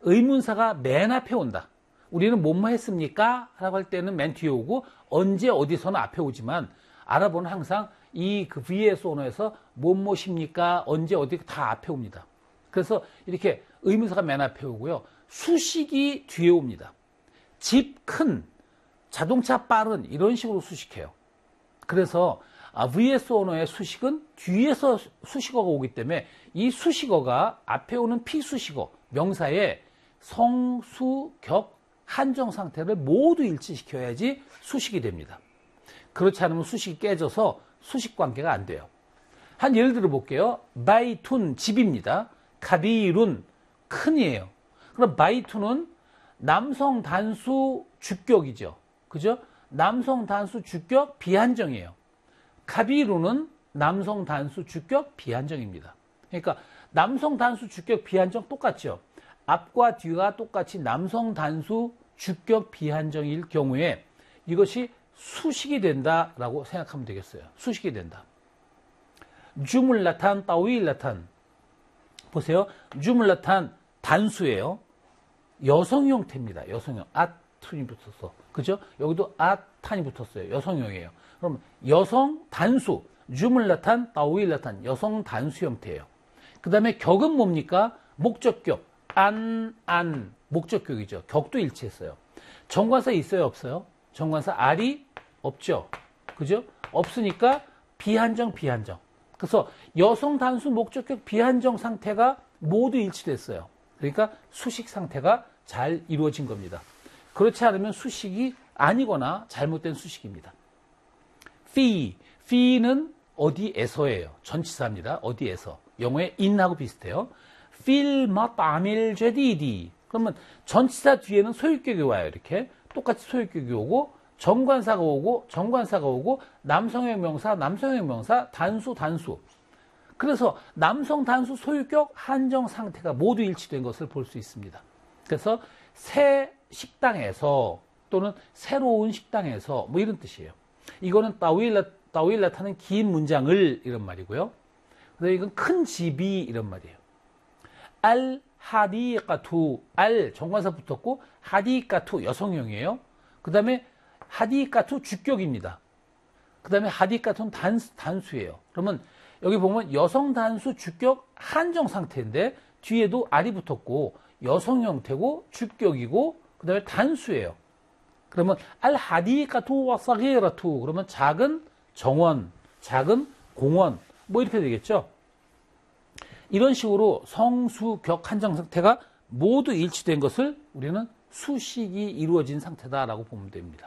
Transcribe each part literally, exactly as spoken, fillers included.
의문사가 맨 앞에 온다. 우리는 뭐뭐 했습니까? 라고 할 때는 맨 뒤에 오고 언제 어디서는 앞에 오지만 아랍어는 항상 이 그 vs 언어에서 뭐뭐십니까? 언제 어디 다 앞에 옵니다. 그래서 이렇게 의문사가 맨 앞에 오고요. 수식이 뒤에 옵니다. 집 큰, 자동차 빠른 이런 식으로 수식해요. 그래서 vs 언어의 수식은 뒤에서 수식어가 오기 때문에 이 수식어가 앞에 오는 피수식어, 명사의 성, 수, 격, 한정 상태를 모두 일치시켜야지 수식이 됩니다. 그렇지 않으면 수식이 깨져서 수식 관계가 안 돼요. 한 예를 들어 볼게요. 바이툰, 집입니다. 카비룬, 큰이에요. 그럼 바이툰은 남성 단수 주격이죠. 그죠? 남성 단수 주격 비한정이에요. 카비룬은 남성 단수 주격 비한정입니다. 그러니까 남성 단수 주격 비한정 똑같죠. 앞과 뒤가 똑같이 남성 단수 주격 비한정일 경우에 이것이 수식이 된다라고 생각하면 되겠어요. 수식이 된다. 주물라탄, 따위라탄. 보세요. 주물라탄 단수예요. 여성 형태입니다. 여성형. 아탄이 붙었어. 그죠? 여기도 아탄이 붙었어요. 여성형이에요. 그럼 여성 단수. 주물라탄, 따위라탄. 여성 단수 형태예요. 그 다음에 격은 뭡니까? 목적격. 안, 안. 목적격이죠. 격도 일치했어요. 정관사 있어요? 없어요? 정관사 알이 없죠. 그죠? 없으니까 비한정, 비한정. 그래서 여성 단수 목적격 비한정 상태가 모두 일치됐어요. 그러니까 수식 상태가 잘 이루어진 겁니다. 그렇지 않으면 수식이 아니거나 잘못된 수식입니다. fee, fee는 어디에서예요. 전치사입니다. 어디에서. 영어의 in하고 비슷해요. fil mat'amil jadidi. 그러면 전치사 뒤에는 소유격이 와요. 이렇게 똑같이 소유격이 오고 정관사가 오고 정관사가 오고 남성형 명사, 남성형 명사, 단수, 단수. 그래서 남성 단수 소유격 한정 상태가 모두 일치된 것을 볼 수 있습니다. 그래서 새 식당에서 또는 새로운 식당에서 뭐 이런 뜻이에요. 이거는 따윌라, 따윌라타는 긴 문장을 이런 말이고요. 그다음에 이건 큰 집이 이런 말이에요. 알 하디까투, 알 정관사 붙었고 하디까투 여성형이에요. 그 다음에 하디까투 주격입니다. 그 다음에 하디까투는 단수, 단수예요. 그러면 여기 보면 여성 단수 주격 한정 상태인데 뒤에도 알이 붙었고 여성 형태고 주격이고 그 다음에 단수예요. 그러면 알 하디까투 와 사기라투 그러면 작은 정원, 작은 공원 뭐 이렇게 되겠죠. 이런 식으로 성수 격 한정 상태가 모두 일치된 것을 우리는 수식이 이루어진 상태다라고 보면 됩니다.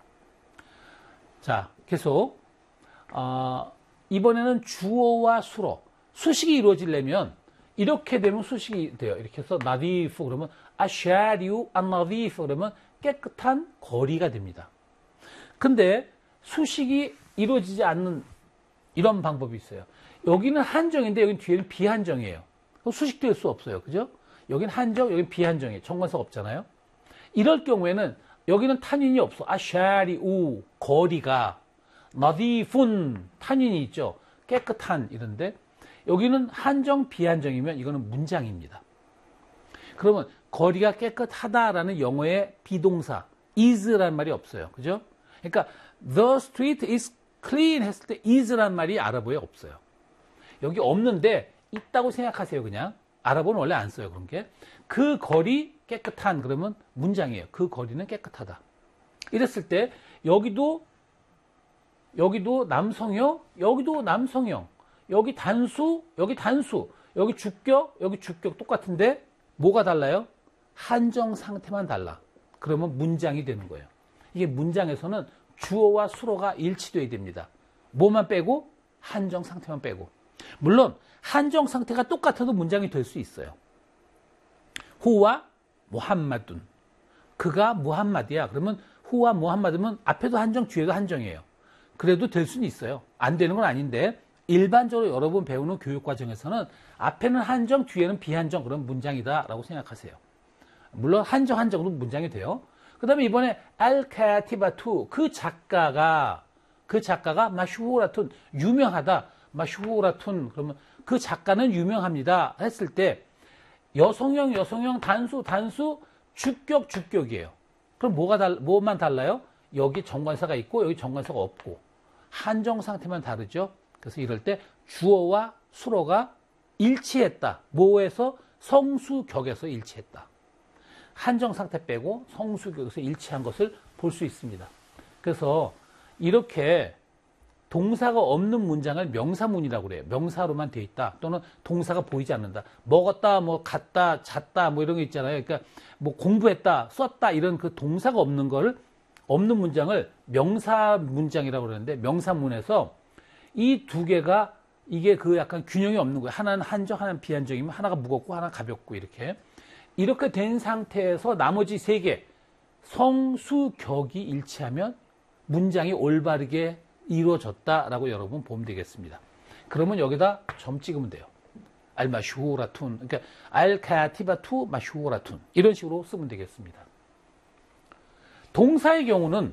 자, 계속 어, 이번에는 주어와 수로 수식이 이루어지려면 이렇게 되면 수식이 돼요. 이렇게 해서 나디프 그러면 아샤리우 안나디프 그러면 깨끗한 거리가 됩니다. 근데 수식이 이루어지지 않는 이런 방법이 있어요. 여기는 한정인데 여기는 뒤에는 비한정이에요. 수식될 수 없어요. 그죠? 여기는 한정, 여기는 비한정이에요. 정관사가 없잖아요. 이럴 경우에는 여기는 탄인이 없어. 아샤리우 거리가 나디푼 탄인이 있죠. 깨끗한 이런데 여기는 한정 비한정이면 이거는 문장입니다. 그러면 거리가 깨끗하다라는 영어의 비동사 is라는 말이 없어요. 그죠? 그러니까 the street is clean 했을 때 is라는 말이 아랍어에 없어요. 여기 없는데 있다고 생각하세요. 그냥 아랍어는 원래 안 써요. 그런 게 그 거리 깨끗한 그러면 문장이에요. 그 거리는 깨끗하다. 이랬을 때 여기도 여기도 남성형, 여기도 남성형, 여기 단수, 여기 단수, 여기 주격, 여기 주격 똑같은데 뭐가 달라요? 한정 상태만 달라. 그러면 문장이 되는 거예요. 이게 문장에서는 주어와 수로가 일치돼야 됩니다. 뭐만 빼고? 한정 상태만 빼고. 물론 한정 상태가 똑같아도 문장이 될 수 있어요. 후와 무함마둔. 그가 무함마드야. 그러면 후와 무함마드면 앞에도 한정, 뒤에도 한정이에요. 그래도 될 수는 있어요. 안 되는 건 아닌데 일반적으로 여러분 배우는 교육 과정에서는 앞에는 한정, 뒤에는 비한정 그런 문장이다라고 생각하세요. 물론 한정, 한정도 문장이 돼요. 그 다음에 이번에 알카티바투 그 작가가 그 작가가 마슈후라툰 유명하다. 마슈후라툰 그러면 그 작가는 유명합니다 했을 때 여성형, 여성형, 단수, 단수, 주격, 주격이에요. 그럼 뭐가 달, 뭐만 달라요? 여기 정관사가 있고 여기 정관사가 없고 한정 상태만 다르죠. 그래서 이럴 때 주어와 수어가 일치했다. 뭐에서? 성수격에서 일치했다. 한정 상태 빼고 성수격에서 일치한 것을 볼 수 있습니다. 그래서 이렇게 동사가 없는 문장을 명사문이라고 그래요. 명사로만 되어 있다. 또는 동사가 보이지 않는다. 먹었다, 뭐 갔다, 잤다, 뭐 이런 거 있잖아요. 그러니까 뭐 공부했다, 썼다 이런 그 동사가 없는 걸 없는 문장을 명사 문장이라고 그러는데 명사문에서 이 두 개가 이게 그 약간 균형이 없는 거예요. 하나는 한정, 하나는 비한정이면 하나가 무겁고 하나가 가볍고 이렇게 이렇게 된 상태에서 나머지 세 개 성수격이 일치하면 문장이 올바르게 이루어졌다라고 여러분 보면 되겠습니다. 그러면 여기다 점 찍으면 돼요. 알마슈라툰, 그러니까 알카티바투 마슈라툰 이런 식으로 쓰면 되겠습니다. 동사의 경우는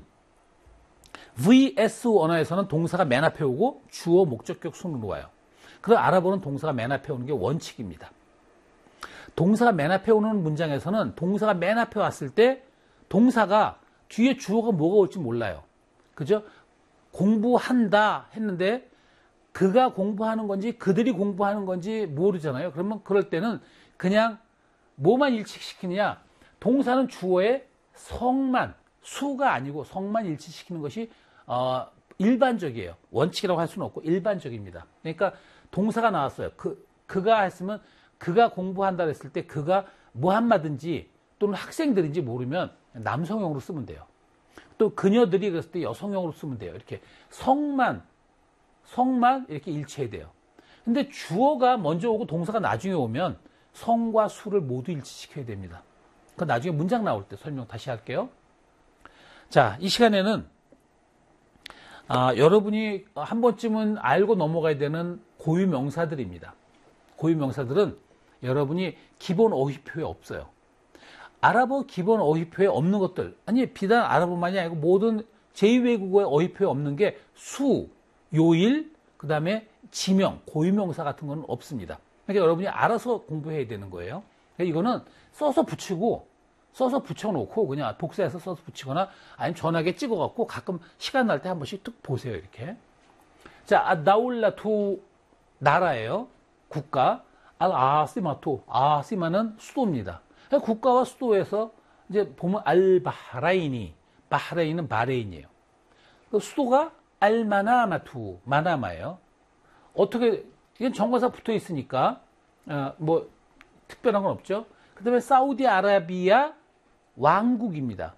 브이에스 언어에서는 동사가 맨 앞에 오고 주어, 목적격 순으로 와요. 그걸 알아보는 동사가 맨 앞에 오는 게 원칙입니다. 동사가 맨 앞에 오는 문장에서는 동사가 맨 앞에 왔을 때 동사가 뒤에 주어가 뭐가 올지 몰라요. 그죠? 공부한다 했는데 그가 공부하는 건지 그들이 공부하는 건지 모르잖아요. 그러면 그럴 때는 그냥 뭐만 일치시키느냐? 동사는 주어의 성만, 수가 아니고 성만 일치시키는 것이 어, 일반적이에요. 원칙이라고 할 수는 없고 일반적입니다. 그러니까 동사가 나왔어요. 그, 그가 했으면 그가 공부한다 했을 때 그가 무함마든지 또는 학생들인지 모르면 남성형으로 쓰면 돼요. 또 그녀들이 그랬을 때 여성형으로 쓰면 돼요. 이렇게 성만, 성만 이렇게 일치해야 돼요. 근데 주어가 먼저 오고 동사가 나중에 오면 성과 수를 모두 일치시켜야 됩니다. 그 나중에 문장 나올 때 설명 다시 할게요. 자, 이 시간에는 아, 여러분이 한 번쯤은 알고 넘어가야 되는 고유 명사들입니다. 고유 명사들은 여러분이 기본 어휘표에 없어요. 아랍어 기본 어휘표에 없는 것들, 아니 비단 아랍어만이 아니고 모든 제이 외국어의 어휘표에 없는 게 수, 요일, 그 다음에 지명, 고유명사 같은 건 없습니다. 그러니까 여러분이 알아서 공부해야 되는 거예요. 그러니까 이거는 써서 붙이고 써서 붙여놓고 그냥 복사해서 써서 붙이거나 아니면 전화기에 찍어갖고 가끔 시간 날 때 한 번씩 뚝 보세요. 이렇게. 자, 아다울라투 나라예요. 국가. 알-아시마투, 아시마는 수도입니다. 국가와 수도에서 이제 보면 알바하라인이, 바하라인은 바레인이에요. 그 수도가 알마나마투, 마나마예요. 어떻게, 이건 정관사 붙어 있으니까, 어, 뭐, 특별한 건 없죠. 그 다음에 사우디아라비아 왕국입니다.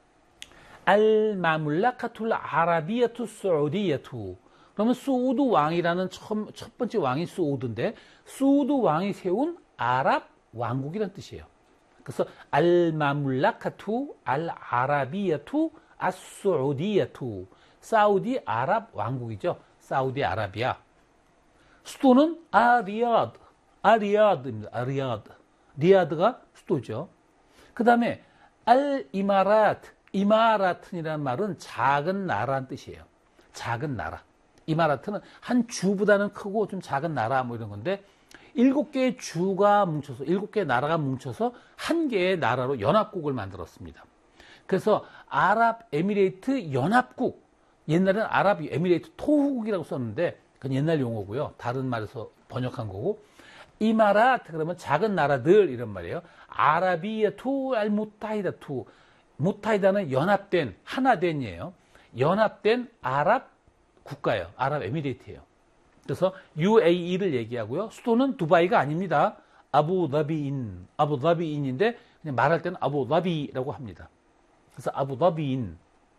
알마물라카툴 아라비아투 사우디아투. 그러면 수우드 왕이라는 처음, 첫 번째 왕이 수우드인데, 수우드 왕이 세운 아랍 왕국이라는 뜻이에요. 그래서 알마물라카투 알아라비아투 아수우디아투 사우디 아랍 왕국이죠. 사우디 아라비아. 수도는 아리아드, 아리아드입니다. 아리아드. 리아드가 수도죠. 그 다음에 알-이마라트, 이마라트이라는 말은 작은 나라는 뜻이에요. 작은 나라. 이마라트는 한 주보다는 크고 좀 작은 나라 뭐 이런 건데 일곱 개의 주가 뭉쳐서 일곱 개의 나라가 뭉쳐서 한 개의 나라로 연합국을 만들었습니다. 그래서 아랍에미레이트 연합국, 옛날에는 아랍에미레이트 토후국이라고 썼는데 그건 옛날 용어고요. 다른 말에서 번역한 거고 이마라트 그러면 작은 나라들 이런 말이에요. 아라비아투 알무타히다투, 무타히다는 연합된 하나된이에요. 연합된 아랍 국가예요. 아랍에미레이트예요. 그래서 유에이이를 얘기하고요. 수도는 두바이가 아닙니다. 아부다비인, 아부다비인인데 그냥 말할 때는 아부다비라고 합니다. 그래서 아부다비인.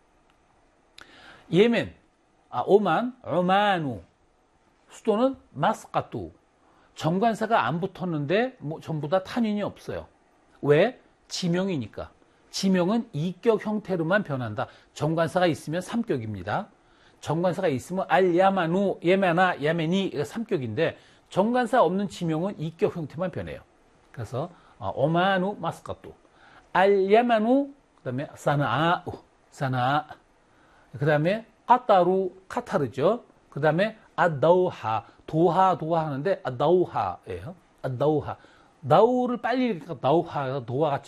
예멘, 아, 오만, 오마누. 수도는 마스카투. 정관사가 안 붙었는데 뭐 전부 다 탄인이 없어요. 왜? 지명이니까. 지명은 이격 형태로만 변한다. 정관사가 있으면 삼격입니다. 정관사가 있으면 알-야마누, 예메나, 야메니 삼격인데 정관사 없는 지명은 이격 형태만 변해요. 그래서 오마누 마스카투, 알-야마누, 그 다음에 사나아, 사나아, 그 다음에 카타루, 카타르죠. 그 다음에 아다우하, 도하, 도하 하는데 아다우하예요. 아다우하. 나우를 빨리 읽으니까 나우하, 노와 같이